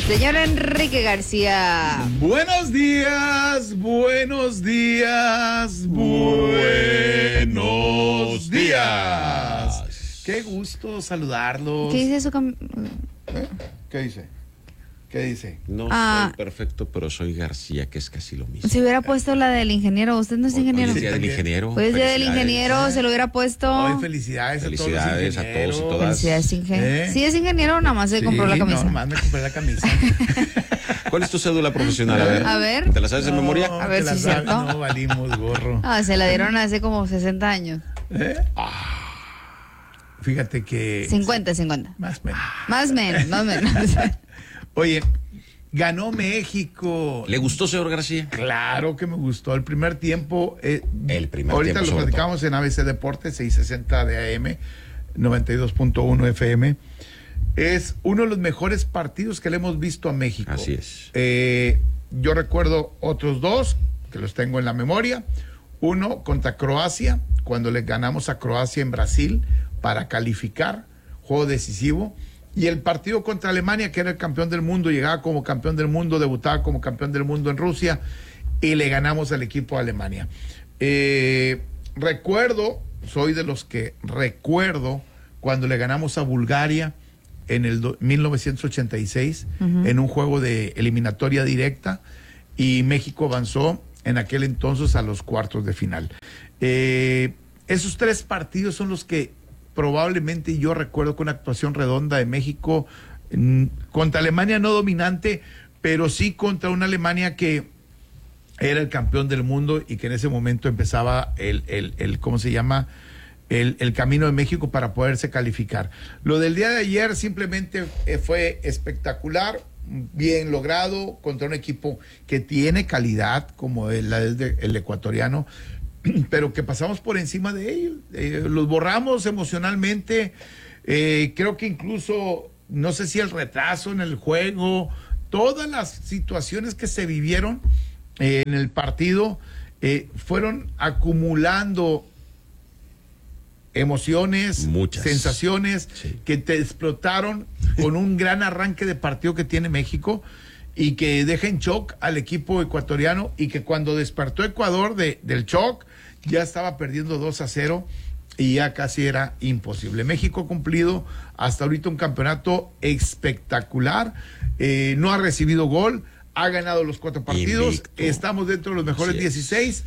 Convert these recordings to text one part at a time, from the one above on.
Señor Enrique García. Buenos días, buenos días, buenos días. Qué gusto saludarlos. ¿Qué dice su ¿Qué dice? ¿Qué dice? No soy perfecto, pero soy García, que es casi lo mismo. Si hubiera puesto la del ingeniero, ¿usted no es ingeniero? Hoy es día del ingeniero. Hoy es día del ingeniero, se lo hubiera puesto. Hoy felicidades a todos y todas. Felicidades, ingeniero. ¿Sí es ingeniero o nada más se compró la camisa? No, más me compré la camisa. ¿Cuál es tu cédula profesional? A ver. ¿Te la sabes de memoria? A ver si es cierto. No, valimos gorro. Ah, se la dieron hace como 60 años. Fíjate que... 50. Más o menos. Más menos. Oye, ganó México. ¿Le gustó, señor García? Claro que me gustó. El primer tiempo. Ahorita Ahorita lo platicamos en ABC Deportes, 660 de AM, 92.1 FM. Es uno de los mejores partidos que le hemos visto a México. Así es. Yo recuerdo otros dos que los tengo en la memoria. Uno contra Croacia, cuando le ganamos a Croacia en Brasil para calificar, juego decisivo. Y el partido contra Alemania, que era el campeón del mundo, llegaba como campeón del mundo, debutaba como campeón del mundo en Rusia y le ganamos al equipo de Alemania. Soy de los que recuerdo cuando le ganamos a Bulgaria en el 1986 en un juego de eliminatoria directa y México avanzó en aquel entonces a los cuartos de final. Esos tres partidos son los que probablemente yo recuerdo con una actuación redonda de México contra Alemania, no dominante, pero sí contra una Alemania que era el campeón del mundo y que en ese momento empezaba ¿cómo se llama? El camino de México para poderse calificar. Lo del día de ayer simplemente fue espectacular, bien logrado contra un equipo que tiene calidad como el ecuatoriano, pero que pasamos por encima de ellos, los borramos emocionalmente. Creo que incluso, no sé si el retraso en el juego, todas las situaciones que se vivieron en el partido fueron acumulando emociones, muchas sensaciones, sí, que te explotaron con un gran arranque de partido que tiene México y que deja en shock al equipo ecuatoriano, y que cuando despertó Ecuador del shock ya estaba perdiendo 2-0 y ya casi era imposible. México ha cumplido hasta ahorita un campeonato espectacular, no ha recibido gol, ha ganado los 4 partidos, invicto. Estamos dentro de los mejores 16.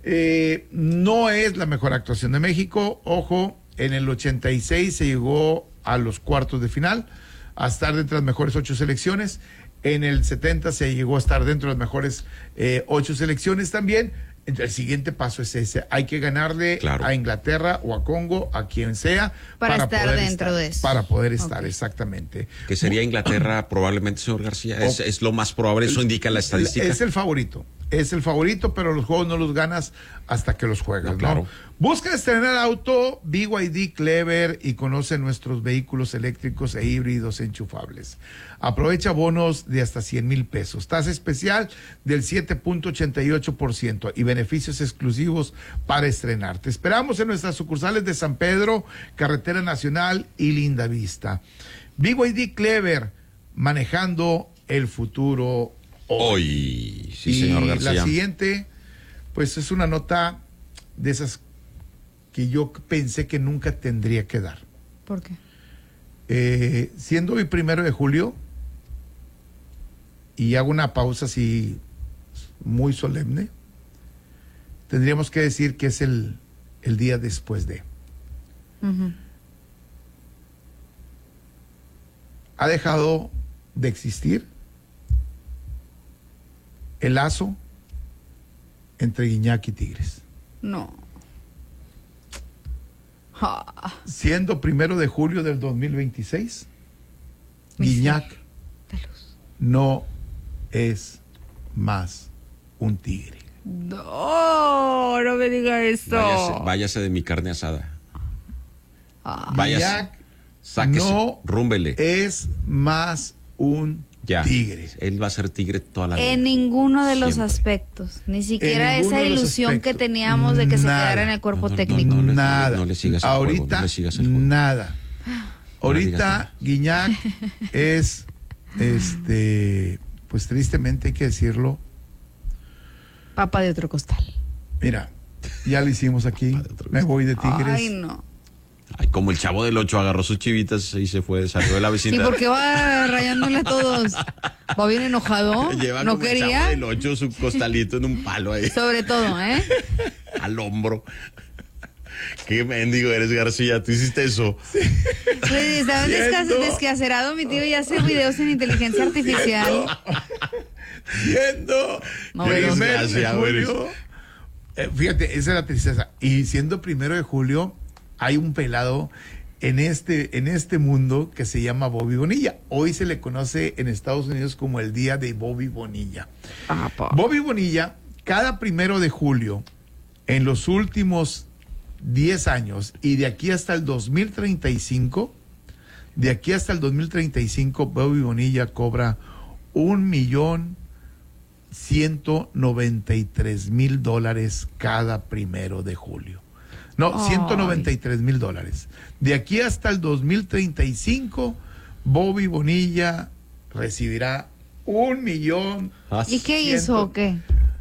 No es la mejor actuación de México. Ojo, en el 86 se llegó a los cuartos de final, a estar dentro de las mejores 8 selecciones. En el 70 se llegó a estar dentro de las mejores 8 selecciones también. El siguiente paso es ese: hay que ganarle a Inglaterra o a Congo, a quien sea, para estar dentro de eso. Para poder estar, exactamente. Que sería Inglaterra probablemente, señor García. Es lo más probable, eso indica la estadística. Es el favorito, pero los juegos no los ganas hasta que los juegas, ¿no? Claro. Busca estrenar auto BYD Clever y conoce nuestros vehículos eléctricos e híbridos enchufables. Aprovecha bonos de hasta 100,000 pesos, tasa especial del 7.88% y beneficios exclusivos para estrenar. Te esperamos en nuestras sucursales de San Pedro, Carretera Nacional y Linda Vista. BYD Clever, manejando el futuro hoy. Sí, señor García. La siguiente, pues es una nota de esas que yo pensé que nunca tendría que dar. ¿Por qué? Siendo hoy 1 de julio, y hago una pausa así muy solemne, tendríamos que decir que es el día después de. Ha dejado de existir el lazo entre Guiñac y Tigres. No. Siendo 1 de julio del 2026, Guiñac no es más un tigre. No me diga esto. Váyase de mi carne asada. Guiñac sáquese, no rúmbele. Es más un tigre. Él va a ser tigre toda la vida. En ninguno de los aspectos. Ni siquiera esa ilusión que teníamos de que se quedara en el cuerpo técnico. Nada. No le sigas el ahorita, juego, no le sigas el juego. nada. Ahorita Guiñac es pues tristemente hay que decirlo. Papa de otro costal. Mira, ya lo hicimos aquí. Me voy de Tigres. Ay, no. Ay, como el Chavo del 8 agarró sus chivitas y se fue, salió de la ¿Y vecindad. por qué va rayándole a todos? ¿Va bien enojado? Lleva ¿No como el Chavo quería? del 8 su costalito en un palo ahí. Sobre todo, ¿eh? Al hombro. Qué mendigo eres, García. ¿Tú hiciste eso? Pues estaba descacerado mi tío y hace videos en inteligencia artificial. Siendo No, primero de desgraciado julio, fíjate, esa es la tristeza. Y siendo 1 de julio, hay un pelado en este mundo que se llama Bobby Bonilla. Hoy se le conoce en Estados Unidos como el día de Bobby Bonilla. Bobby Bonilla, cada 1 de julio, en los últimos 10 años y de aquí hasta el 2035, Bobby Bonilla cobra $1,193,000 cada 1 de julio. No, $193,000. De aquí hasta el 2035, Bobby Bonilla recibirá $1,000,000. ¿Y qué hizo o qué?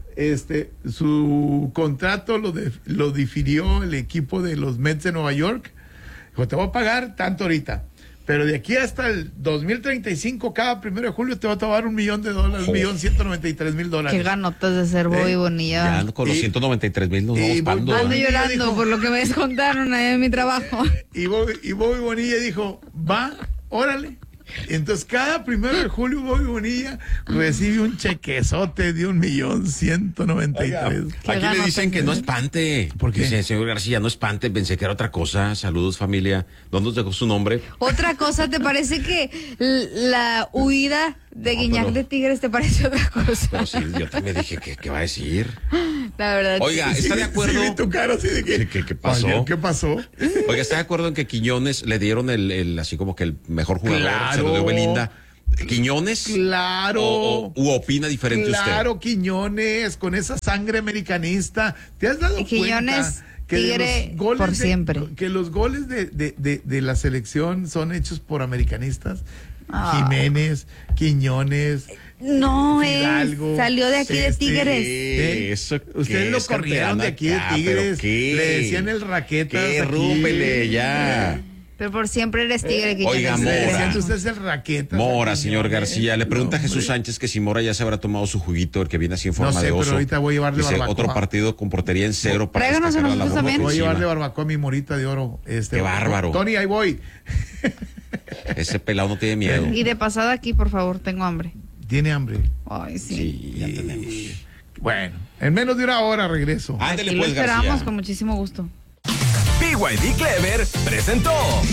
Su contrato lo difirió el equipo de los Mets de Nueva York. Dijo, te voy a pagar tanto ahorita, pero de aquí hasta el 2035, cada 1 de julio te va a tomar $1,000,000, $1,193,000. Qué ganotas de ser Bobby Bonilla. Ya con los 193,000 nos vamos pando. Ando Bonilla llorando dijo, por lo que me descontaron ahí en mi trabajo. Y Bobby Bonilla dijo, va, órale. Entonces cada 1 de julio Bobby Bonilla recibe un chequezote de $1,193,000. Aquí le dicen que no espante. ¿Por qué? Dice, señor García, no espante, pensé que era otra cosa. Saludos, familia. ¿Dónde nos dejó su nombre? Otra cosa, ¿te parece que la huida de Guiñac de Tigres te parece otra cosa? Pero sí, yo también dije, ¿qué va a decir? La verdad. Oiga, ¿está de acuerdo? Sí, vi tu cara así de que, ¿Qué pasó? Oye, ¿qué pasó? Oiga, ¿está de acuerdo en que Quiñones le dieron el así como que el mejor jugador? Claro. Se lo dio Belinda. ¿Quiñones? Claro. ¿U opina diferente usted? Claro, Quiñones, con esa sangre americanista. ¿Te has dado Quiñones, cuenta que Tigre por siempre? Que los goles de la selección son hechos por americanistas? Jiménez, Quiñones. No, Fidalgo, salió de aquí de Tigres. Eso Ustedes lo corrieron de aquí de Tigres. Le decían el raquetas. ¿Qué? Aquí. Rúmpele, ya. Pero por siempre eres Tigre. Oiga, Le decían Mora. ustedes el raquetas. Mora, aquí, señor ¿no? García. Le pregunta a Jesús Sánchez que si Mora ya se habrá tomado su juguito, el que viene así en forma No sé, de oso. pero ahorita voy a llevarle Dice, barbacoa. otro partido con portería en cero para Tráiganos a destacar nosotros la también. Voy a encima. llevarle barbacoa a mi morita de oro. Qué bárbaro. Tony, ahí voy. Ese pelado no tiene miedo. Y de pasada aquí, por favor, tengo hambre. ¿Tiene hambre? Ay, sí. Sí, ya tenemos. Bueno, en menos de una hora regreso. Ándele Aquí lo pues, esperamos García. con muchísimo gusto. BYD Clever presentó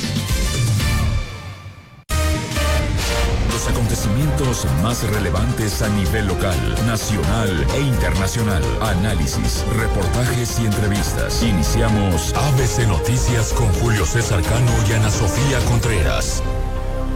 los acontecimientos más relevantes a nivel local, nacional e internacional. Análisis, reportajes y entrevistas. Iniciamos ABC Noticias con Julio César Cano y Ana Sofía Contreras.